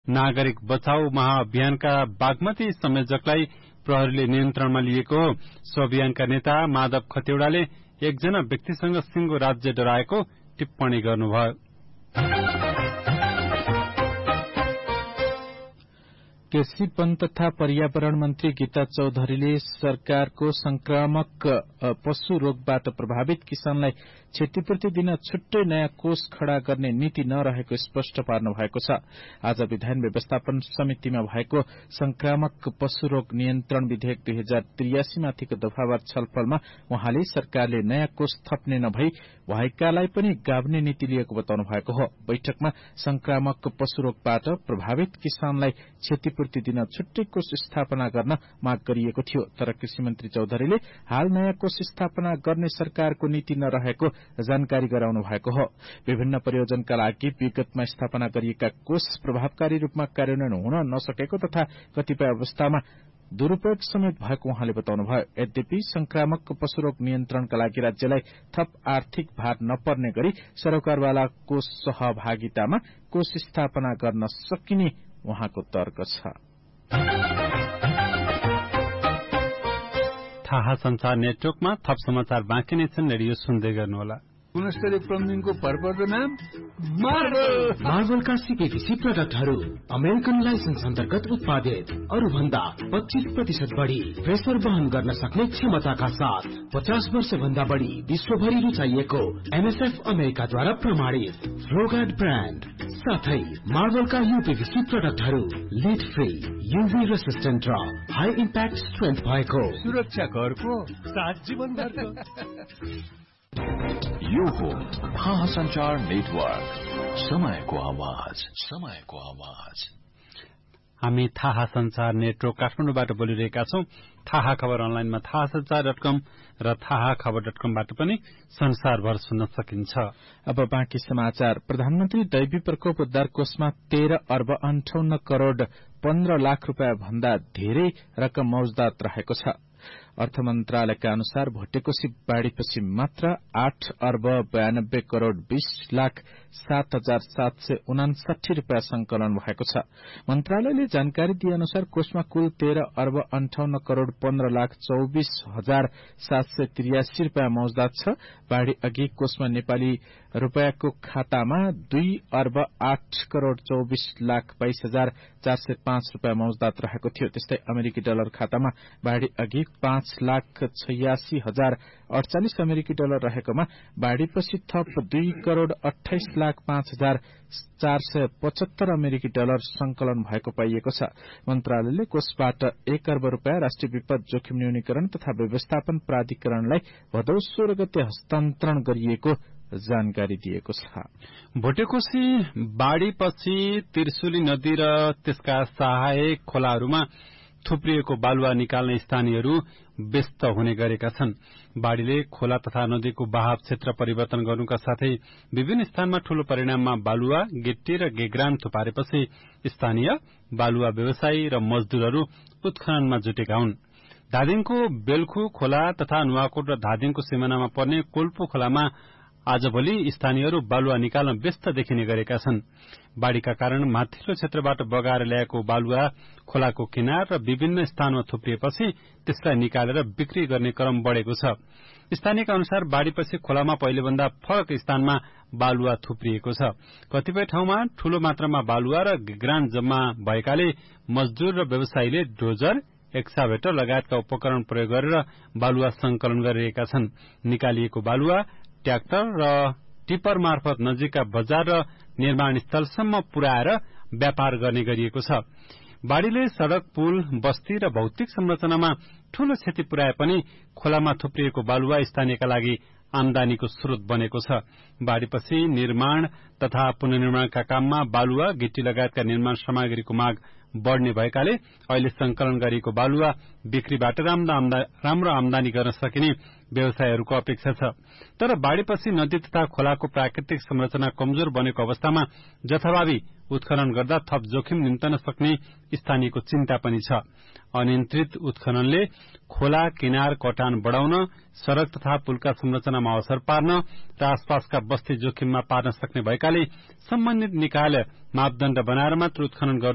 नागरिक बचाऊ महाअभियानका बागमती संयोजकलाई प्रहरीले नियन्त्रणमा लिएको हो। सो अभियानका नेता माधव खतिवड़ाले एकजना व्यक्तिसँग सिंगो राज्य डराएको टिप्पणी गर्नुभयो। कृषि वन तथा पर्यावरण मन्त्री गीता चौधरीले सरकारको संक्रामक पशु रोगबाट प्रभावित किसानलाई क्षतिपूर्ति दिन छुट्टै नयाँ कोष खड़ा गर्ने नीति नरहेको स्पष्ट पार्नु भएको छ। आज विधान व्यवस्थापन समितिमा भएको संक्रामक पशु रोग नियन्त्रण विधेयक 2083 माथिको दफावार छलफलमा उहाँले सरकारले नयाँ कोष थप्ने नभई भएकालाई पनि गाभ्ने नीति लिएको बताउनु भएको हो। बैठकमा संक्रामक पशु रोगबाट प्रभावित किसानलाई क्षतिपूर्ति दिन छुट्टै कोष स्थापना गर्न माग गरिएको थियो। तर कृषि मन्त्री चौधरीले हाल नयाँ कोष स्थापना गर्ने सरकारको नीति नरहेको जानकारी गराउनु भएको हो। विभिन्न प्रयोजनका लागि विगतमा स्थापना गरिएका कोष प्रभावकारी रूपमा कार्यान्वयन हुन नसकेको तथा कतिपय अवस्थामा दुरूपयोग समेत भएको उहाँले बताउनुभयो। यद्यपि संक्रामक पशु रोग नियन्त्रणका लागि राज्यलाई थप आर्थिक भार नपर्ने गरी सरोकारवालाको सहभागितामा कोष स्थापना गर्न सकिने उहाँको तर्क छ। थाहा संचार नेटवर्कमा थप समाचार बाँकी नै छन्। रेडियो सुन्दै गर्नुहोला। गुणस्तरीय प्लम्बिङको भरपर्दो नाम मार्बलका सीपीवीसी प्रोडक्टहरू अमेरिकन लाइसेन्स अन्तर्गत उत्पादित, अरू भन्दा 25% बढ़ी प्रेसर वहन गर्न सक्ने क्षमताका साथ 50 वर्ष भन्दा बढ़ी विश्वभरि रुचाइएको एमएसएफ अमेरिकाद्वारा प्रमाणित फ्लोगार्ड ब्रान्ड साथै मार्बलका यूपीवीसी प्रोडक्टहरू लिड फ्री, यूभी रेसिस्टेन्ट र हाई इम्प्याक्ट स्ट्रेन्थ भएको, सुरक्षा घरको साथ जीवनभरको। यो हो थाहा संचार नेटवर्क, समयको आवाज, समयको आवाज। हामी थाहा संचार नेटवर्क काठमाडौँबाट बोलिरहेका छौं। थाहा खबर अनलाइनमा थाहासंचार.com र थाहाखबर.comबाट पनि संसारभर सुन्न सकिन्छ। अब बाँकी समाचार। प्रधानमन्त्री दैवी प्रकोप उद्धार कोषमा 13 अर्ब 58 करोड़ 15 लाख रूपियाँ भन्दा धेरै रकम मौजदात रहेको छ। अर्थ मन्त्रालयका अनुसार भोटेकोशी बाढ़ीपछि मात्र 8 अर्ब 92 करोड़ 20 लाख 7,759 रूपियाँ संकलन भएको छ। मन्त्रालयले जानकारी दिए अनुसार कोषमा कुल 13 अर्ब 58 करोड़ 15 लाख 24,783 रूपियाँ मौजदात छ। बाढ़ी अघि कोषमा नेपाली रूपियाँको खातामा 2 अर्ब 8 करोड़ 24 लाख 22,405 रूपियाँ मौजदात रहेको थियो। त्यस्तै अमेरिकी डलर खातामा बाढ़ी अघि 5,86,048 अमेरिकी डलर रहेकोमा बाढ़ीपछि थप 2 करोड़ 28 लाख 5,475 अमेरिकी डलर संकलन भएको पाइएको छ। मन्त्रालयले कोषबाट 1 अर्ब रूपियाँ राष्ट्रिय विपद जोखिम न्यूनीकरण तथा व्यवस्थापन प्राधिकरणलाई भदौ 16 गते हस्तान्तरण गरिएको जानकारी दिएको छ। भोटेकोशी बाढ़ीपछि त्रिशुली नदी र त्यसका सहायक खोलाहरूमा थुप्रिएको बालुवा निकाल्ने स्थानीयहरू व्यस्त हुने गरेका छन्। बाढ़ीले खोला तथा नदीको बहाव क्षेत्र परिवर्तन गर्नुका साथै विभिन्न स्थानमा ठूलो परिणाममा बालुवा, गिट्टी र गेग्रान थुपारेपछि स्थानीय बालुवा व्यवसायी र मजदूरहरू उत्खननमा जुटेका हुन्। धादिङको बेलखु खोला तथा नुवाकोट र धादिङको सिमानामा पर्ने कोल्पो खोलामा आजभोलि स्थानीयहरू बालुवा निकाल्न व्यस्त देखिने गरेका छन्। बाढ़ीका कारण माथिल्लो क्षेत्रबाट बगाएर ल्याएको बालुवा खोलाको किनार र विभिन्न स्थानमा थुप्रिएपछि त्यसलाई निकालेर बिक्री गर्ने क्रम बढ़ेको छ। स्थानीयका अनुसार बाढ़ीपछि खोलामा पहिलेभन्दा फरक स्थानमा बालुवा थुप्रिएको छ। कतिपय ठाउँमा ठूलो मात्रामा बालुवा र गेग्रान जम्मा भएकाले मजदूर र व्यवसायीले डोजर, एक्साभेटर लगायतका उपकरण प्रयोग गरेर बालुवा संकलन गरिरहेका छन्। निकालिएको बालुवा ट्र्याक्टर र टिपर मार्फत नजिकका बजार र निर्माण स्थलसम्म पुर्याएर व्यापार गर्ने गरिएको छ। बाढ़ीले सड़क, पुल, बस्ती र भौतिक संरचनामा ठूलो क्षति पुर्याए पनि खोलामा थुप्रिएको बालुवा स्थानीयका लागि आमदानीको स्रोत बनेको छ। बाढ़ीपछि निर्माण तथा पुनर्निर्माणका काममा बालुवा, गिट्टी लगायतका निर्माण सामग्रीको माग बढ़ने भएकाले अहिले संकलन गरिएको बालुवा बिक्रीबाट राम्रो आमदानी गर्न सकिने व्यवसायहरूको अपेक्षा छ। तर बाढ़ीपछि नदी तथा खोलाको प्राकृतिक संरचना कमजोर बनेको अवस्थामा जथाभावी उत्खनन गर्दा थप जोखिम निम्तन सक्ने स्थानीयको चिन्ता पनि छ। अनियन्त्रित उत्खननले खोला किनार कटान बढ़ाउन, सड़क तथा पुलका संरचनामा असर पार्न र आसपासका बस्ती जोखिममा पार्न सक्ने भएकाले सम्बन्धित निकायले मापदण्ड बनाएर मात्र उत्खनन गर्नु